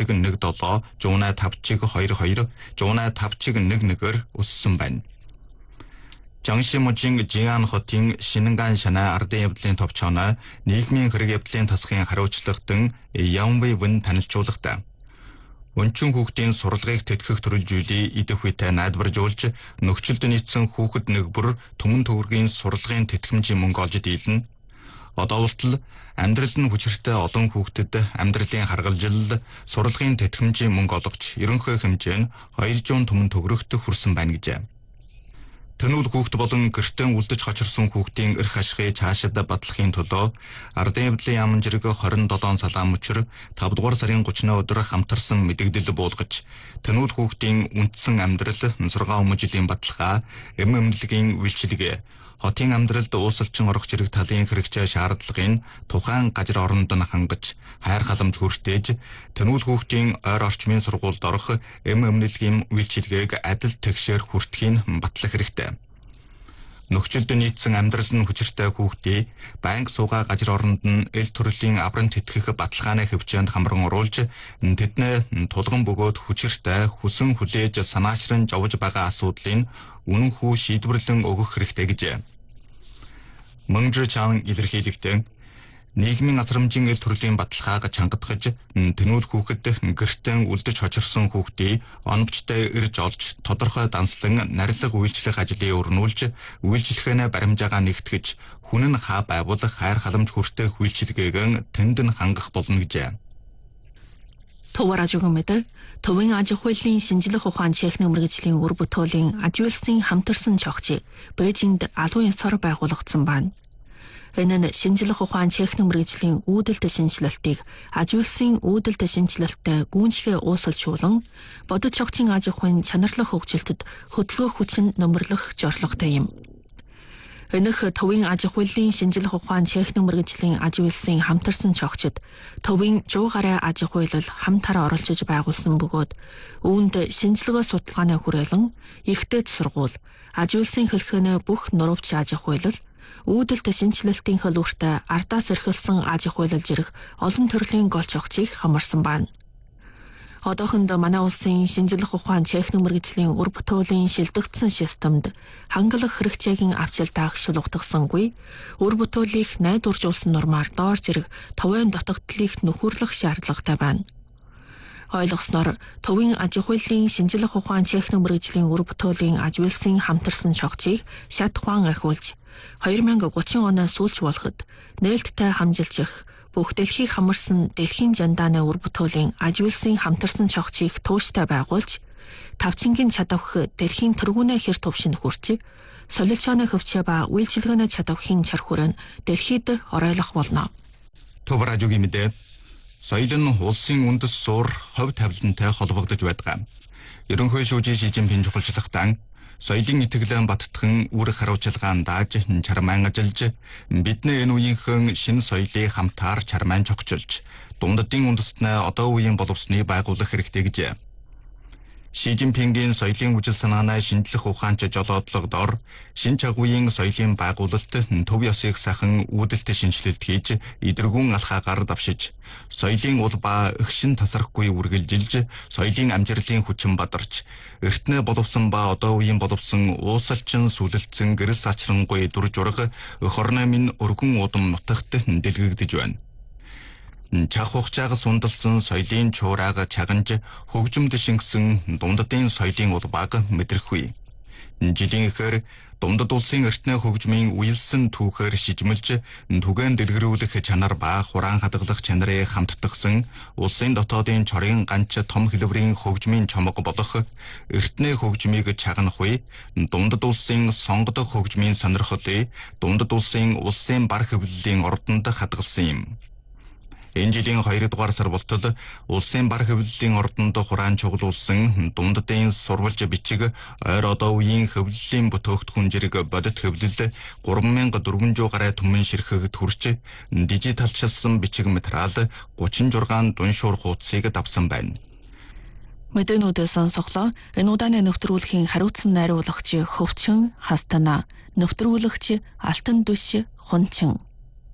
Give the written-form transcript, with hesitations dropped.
1.7, жуунаа 5.22, жуунаа 5.11-ээр өссөн байна. Жангшимужийн Жиан хотын Шинэнган шанаа ардын явдлын товчооноо нийгмийн хэрэг явдлын тасгын хариуцлагадан Ямвэ Вэн танилцуулгатай. Өнчин хүүхдийн сурлагыг тэтгэх төрөлжүүлээ идэх үедээ найдваржуулж нөхцөлд нийцсэн хүүхэд нэгбэр түмэн төгрөгийн сурлагын тэтгэмжийн мөнгө олж дийлнэ. Одоо болтол амьдрал нь хүчиртэй олон хүүхдэд амьдралын харгалзал сурлагын тэтгэмжийн мөнгө олгож ерөнхий хэмжээ нь 200 түмэн төгрөгт хүрсэн байна гэжээ. Тэнүүл хүүхд болон гэртээ үлдэж хочирсон хүүхдийн эрх ашигыг цаашид батлахын төлөө ардын явдлын яамн зэрэг 27 салаан мөчр 5 дугаар сарын 30-ны өдөр хамтарсан мэдэгдэл буулгаж тэнүүл хүүхдийн үндсэн амьдрал нансаргаа өмнө жилийн баталгаа эмнэлгийн үйлчилгээ хотын амьдралд уусалчин орох зэрэг талын хэрэгцээ шаардлагын тухайн газар оронд нь хангаж хайр халамж хүртээж тэнүүл хүүхдийн ойр орчмын сургуульд орох эмнэлгийн үйлчилгээг адил тэгшээр хүртэхийг батлах хэрэгтэй. Нөхцөлд нийцсэн амьдрал нь хүчиртэй хүүхдийг банк суугаа газар оронд нь эл төрлийн аврам тэтгэх баталгааны хөвчөөнд хамран оруулж тэдний тулган бөгөөд хүчиртэй хүсэн хүлээж санаачран жовж байгаа асуудлыг үнэн хүү шийдвэрлэн өгөх хэрэгтэй гэжээ. Мөнжир чан илэрхийлэгдэн нийгмийн асрамжийн эл төрлийн баталгааг чангадгаж тэнүүл хүүхэд гэртээ үлдэж хочирсон хүүхдийг оновчтой ирж олж тодорхой данслан нарилга үйлчлэх ажлыг өрнүүлж үйлчлэхэнэ баримжаагаа нэгтгэж хүн нь хаа байгуулах хайр халамж хүртэх үйлчлэгээг тэнд нь хангах болно гэжээ. Товаражугмэд төвийн аж ахуйлын шинжлэх ухаан техник мэргэжлийн үр бүтээлийн аж үйлсийн хамтарсан чогчийг Бээжинд алуун ёсоор байгуулагдсан байна. Энэ нь шинжлэх ухаан техник мэргэжлийн үүдэлт шинжилэлтийг аж үйлсийн үүдэлт шинжилэлттэй гүйнжихээ уусалжуулан бодит чогчийн аж ахуйн чанарлах хөгжилтөд хөдөлгөөх хүчин нөмрлөх зорилготой юм. Энэх төвийн аж ахуйлын шинжлэх ухаан техник мэргэжлийн аж үйлсийн хамтарсан чогчид төвийн 100 гаруй аж ахуйлал хамтараа оролцож байгуулсан бөгөөд үүнд шинжилгээ судалгааны хүрээлэн ихтэйд сургууль аж үйлсийн хэлхэнэ бүх нурвч аж ахуйлал үүдэлт шинжилэлтийн хөлбөртөй ардаас эрхэлсэн аж ахуйлал зэрэг олон төрлийн гол чогчийг хамарсан байна. Одоохондоо манай улсын шинжлэх ухаан техник мэргэжлийн үр бүтээлийн шилдэгдсэн системд хангалах хэрэгцээгийн авчилдаах шулуутгасангүй үр бүтээлийг найдваржуулсан нормаар доор зэрэг товын дутагдлыг нөхөрлөх шаардлагатай байна. Ойлгосноор төвийн аж ахуйлын шинжлэх ухаан техник мэргэжлийн үр бүтээлийн аж үйлсийн хамтарсан чогчийг шат ухаан ахиулж 2030 оноос сүүлж болоход нээлттэй хамжилчих бүх дэлхийг хамарсан дэлхийн жандааны үр бүтээлийн аж үйлсийн хамтарсан чогчийг тууштай байгуулж тавчингийн чадавх дэлхийн тэргүүнээ хэр төвшин хүрч солилцооны хөвчөө ба үйлчилгээний чадавхын чархүрэн дэлхийд оройлох болно. Товражугийн мэдээ соёл нь улсын үндэс суур хувь тавилантай холбогдож байдаг. Ерөнхий шүүжийн Ши Жинпин чухалчлагтан соёлын итгэлэн баттхан үр хариуцлагаан дааж чармаан ажиллаж бидний энэ үеийнхэн шинэ соёлыг хамтаар чармаан чогчилж дундадын үндэстнээ одоо үеийн боловсны байгуулах хэрэгтэй гэжээ. Ши Жинпингийн соёлын үжил санаанаа шинжлэх ухаанч жолоодлогодоор шинэ чагуугийн соёлын байгуулалт төв ёсыг сахан үүдэлт шинжилэлт хийж идэргүүн алхаагаар давшиж соёлын ул ба өгшин тасрахгүй үргэлжилж соёлын амжирлын хүчин бадарч эртнээ боловсон ба одоо үеийн боловсон уусалчин сүлэлцэн гэрэл сачрангуй дүр жураг өх орны минь өргөн удам нутагт дэлгэгдэж байна. Чах хугацаагаас сундалсан соёлын чуурааг чаганж хөгжимд шингэсэн дундадын соёлын улбааг мэдрэхгүй. Жилийн ихээр дундад улсын эртнээ хөгжмийн уялсан түүхээр шижмэлж түгээн дэлгэрүүлэх чанар ба хураан хадгалах чанарыг хамттгсан улсын дотоодын чорын ганц том хэлбэрийн хөгжмийн чомог болох эртнээ хөгжмийг чагнах үе дундад улсын сонгодог хөгжмийн сонирхлыг дундад улсын бар хэвлэлийн ордонд хадгалсан юм. Энэ жилийн 2 дугаар сар болтол улсын бар хэвлэлийн ордонд хураан чуглуулсан дундадын сурвалж бичиг ойр одоо үеийн хэвлэлийн бүтээгдэхүүн зэрэг бодит хэвлэл 3400 гаруй түмэн ширхэгт хүрч дижиталчилсан бичиг материал 36 дуншуур хуудсыг давсан байна. Мэдээнүүдээ сонсголоо. Энэ удааны нэвтрүүлгийн хариуцсан найруулагч Хөвчин Хастана, нэвтрүүлэгч Алтан Дүш Хунчин.